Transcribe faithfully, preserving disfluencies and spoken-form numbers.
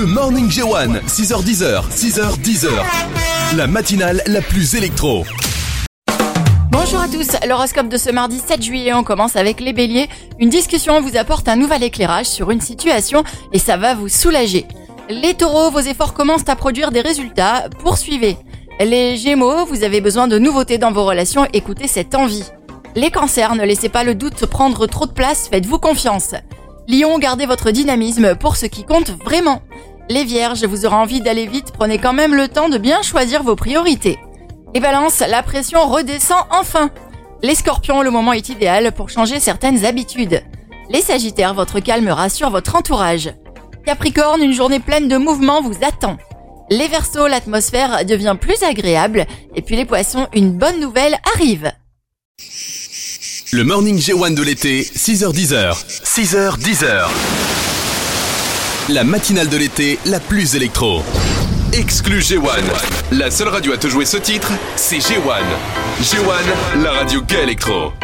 Le Morning G un, six heures dix, six heures dix. La matinale la plus électro. Bonjour à tous, l'horoscope de ce mardi sept juillet, on commence avec les béliers. Une discussion vous apporte un nouvel éclairage sur une situation et ça va vous soulager. Les taureaux, vos efforts commencent à produire des résultats, poursuivez. Les gémeaux, vous avez besoin de nouveautés dans vos relations, écoutez cette envie. Les cancers, ne laissez pas le doute prendre trop de place, faites-vous confiance. Lion, gardez votre dynamisme pour ce qui compte vraiment. Les vierges, vous aurez envie d'aller vite, prenez quand même le temps de bien choisir vos priorités. Les balances, la pression redescend enfin. Les scorpions, le moment est idéal pour changer certaines habitudes. Les sagittaires, votre calme rassure votre entourage. Capricorne, une journée pleine de mouvements vous attend. Les verseaux, l'atmosphère devient plus agréable. Et puis les poissons, une bonne nouvelle arrive. Le Morning G un de l'été, six heures dix. six heures dix. La matinale de l'été la plus électro. Exclu G un. La seule radio à te jouer ce titre, c'est G un. G un, la radio gay électro.